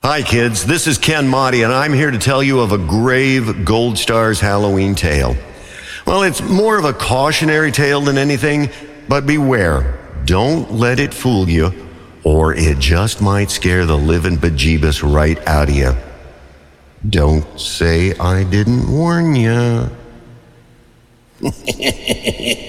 Hi kids, this is Ken Motti, and I'm here to tell you of a grave Gold Stars Halloween tale. Well, it's more of a cautionary tale than anything, but beware. Don't let it fool you, or it just might scare the living bejeebus right out of you. Don't say I didn't warn you.